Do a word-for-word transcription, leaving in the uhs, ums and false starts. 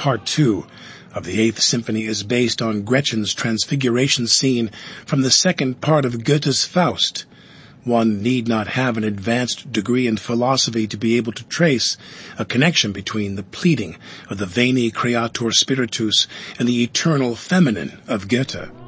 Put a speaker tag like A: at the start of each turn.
A: Part two of the Eighth Symphony is based on Gretchen's transfiguration scene from the second part of Goethe's Faust. One need not have an advanced degree in philosophy to be able to trace a connection between the pleading of the Veni Creator Spiritus and the eternal feminine of Goethe.